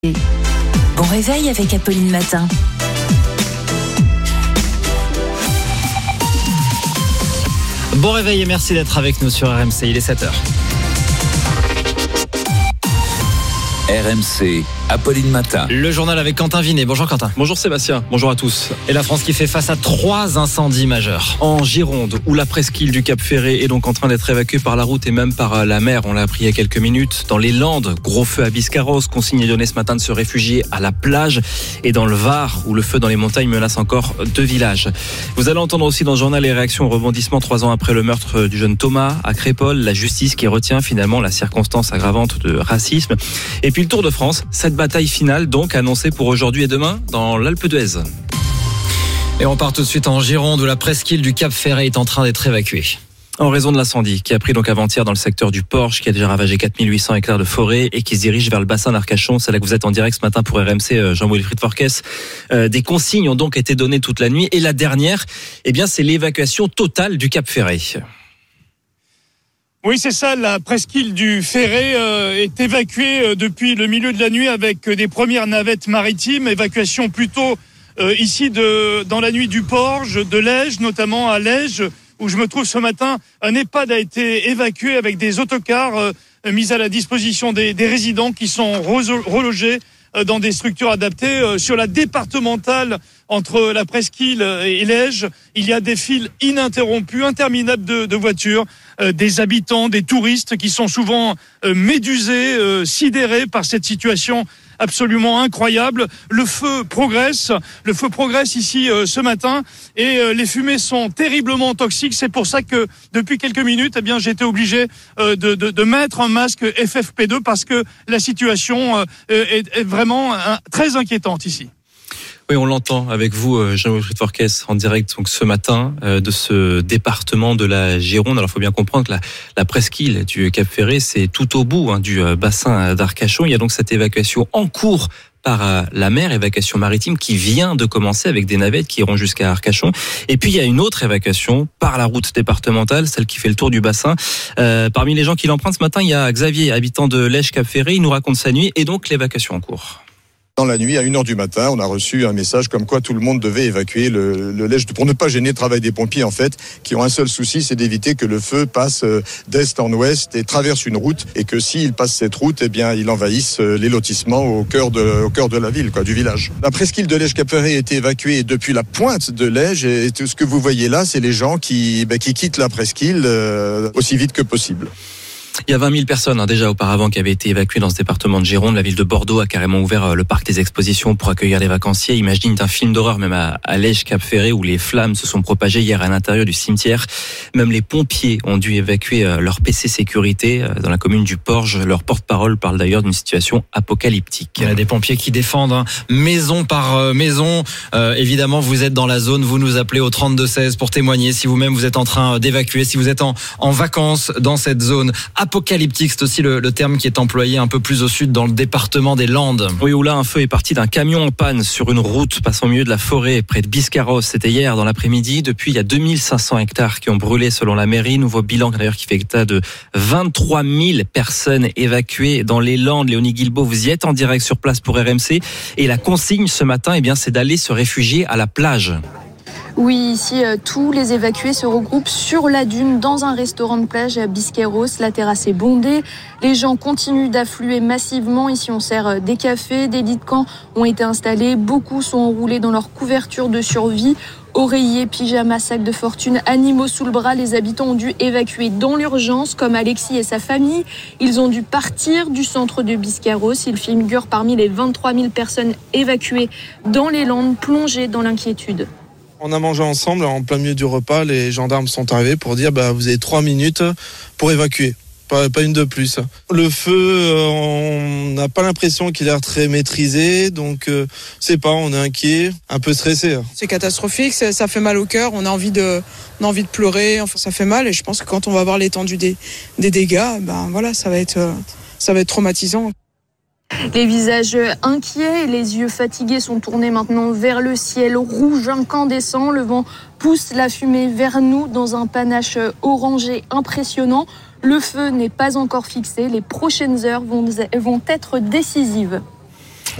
Bon réveil avec Apolline Matin. Bon réveil et merci d'être avec nous sur RMC, il est 7h. RMC, Apolline Matin. Le journal avec Quentin Vinet. Bonjour Quentin. Bonjour Sébastien, bonjour à tous. Et la France qui fait face à 3 incendies majeurs. En Gironde, où la presqu'île du Cap Ferret est donc en train d'être évacuée par la route et même par la mer, on l'a appris il y a quelques minutes. Dans les Landes, gros feu à Biscarrosse, consigne est donnée ce matin de se réfugier à la plage. Et dans le Var, où le feu dans les montagnes menace encore 2 villages. Vous allez entendre aussi dans le journal les réactions au rebondissement 3 ans après le meurtre du jeune Thomas à Crépol. La justice qui retient finalement la circonstance aggravante de racisme. Et puis le Tour de France, cette bataille finale donc annoncée pour aujourd'hui et demain dans l'Alpe d'Huez. Et on part tout de suite en Gironde où la presqu'île du Cap Ferret est en train d'être évacuée. En raison de l'incendie qui a pris donc avant-hier dans le secteur du Porche, qui a déjà ravagé 4800 hectares de forêt et qui se dirige vers le bassin d'Arcachon. C'est là que vous êtes en direct ce matin pour RMC, Jean-Wilfried Forquès. Des consignes ont donc été données toute la nuit et la dernière, c'est l'évacuation totale du Cap Ferret. Oui, c'est ça, la presqu'île du Ferret est évacuée depuis le milieu de la nuit avec des premières navettes maritimes, évacuation plutôt ici dans la nuit du Porge, de Lège, notamment à Lège, où je me trouve ce matin. Un EHPAD a été évacué avec des autocars mis à la disposition des résidents qui sont relogés dans des structures adaptées. Sur la départementale entre la presqu'île et Lège, il y a des files ininterrompues, interminables de voitures, des habitants, des touristes qui sont souvent médusés, sidérés par cette situation absolument incroyable. Le feu progresse ici ce matin et les fumées sont terriblement toxiques. C'est pour ça que depuis quelques minutes, j'ai été obligé de mettre un masque FFP2 parce que la situation est vraiment très inquiétante ici. Oui, on l'entend avec vous, Jean-Wilfried Forquès, en direct donc ce matin de ce département de la Gironde. Alors, il faut bien comprendre que la presqu'île du Cap Ferret, c'est tout au bout du bassin d'Arcachon. Il y a donc cette évacuation en cours par la mer, évacuation maritime qui vient de commencer avec des navettes qui iront jusqu'à Arcachon. Et puis, il y a une autre évacuation par la route départementale, celle qui fait le tour du bassin. Parmi les gens qui l'empruntent ce matin, il y a Xavier, habitant de Lège-Cap Ferret. Il nous raconte sa nuit et donc l'évacuation en cours. Dans la nuit, à 1h du matin, on a reçu un message comme quoi tout le monde devait évacuer le Lège pour ne pas gêner le travail des pompiers, en fait, qui ont un seul souci, c'est d'éviter que le feu passe d'est en ouest et traverse une route, et que s'il passe cette route, il envahisse les lotissements au cœur de la ville, du village. La presqu'île de Lège-Cap Ferret a été évacuée depuis la pointe de Lège, et tout ce que vous voyez là, c'est les gens qui quittent la presqu'île aussi vite que possible. Il y a 20 000 personnes déjà auparavant qui avaient été évacuées dans ce département de Gironde. La ville de Bordeaux a carrément ouvert le parc des expositions pour accueillir les vacanciers. Imaginez un film d'horreur même à Lège-Cap-Ferret où les flammes se sont propagées hier à l'intérieur du cimetière. Même les pompiers ont dû évacuer leur PC sécurité dans la commune du Porge. Leur porte-parole parle d'ailleurs d'une situation apocalyptique. Il y a des pompiers qui défendent maison par maison. Évidemment, vous êtes dans la zone, vous nous appelez au 3216 pour témoigner si vous-même vous êtes en train d'évacuer, si vous êtes en vacances dans cette zone apocalyptique, c'est aussi le terme qui est employé un peu plus au sud dans le département des Landes. Oui, où là un feu est parti d'un camion en panne sur une route passant au milieu de la forêt près de Biscarrosse. C'était hier dans l'après-midi. Depuis, il y a 2500 hectares qui ont brûlé selon la mairie. Nouveau bilan d'ailleurs qui fait état de 23 000 personnes évacuées dans les Landes. Léonie Guilbault, vous y êtes en direct sur place pour RMC. Et la consigne ce matin, c'est d'aller se réfugier à la plage. Oui, ici, tous les évacués se regroupent sur la dune dans un restaurant de plage à Biscarrosse. La terrasse est bondée. Les gens continuent d'affluer massivement. Ici, on sert des cafés, des lits de camp ont été installés. Beaucoup sont enroulés dans leur couverture de survie. Oreillers, pyjamas, sacs de fortune, animaux sous le bras. Les habitants ont dû évacuer dans l'urgence, comme Alexis et sa famille. Ils ont dû partir du centre de Biscarrosse. Ils figurent parmi les 23 000 personnes évacuées dans les Landes, plongées dans l'inquiétude. On a mangé ensemble, en plein milieu du repas, les gendarmes sont arrivés pour dire vous avez 3 minutes pour évacuer, pas une de plus. Le feu, on n'a pas l'impression qu'il a l'air très maîtrisé, donc on est inquiet, un peu stressé. C'est catastrophique, ça fait mal au cœur, on a envie de pleurer, ça fait mal et je pense que quand on va voir l'étendue des dégâts, ça va être traumatisant. Les visages inquiets et les yeux fatigués sont tournés maintenant vers le ciel rouge incandescent. Le vent pousse la fumée vers nous dans un panache orangé impressionnant. Le feu n'est pas encore fixé. Les prochaines heures vont être décisives.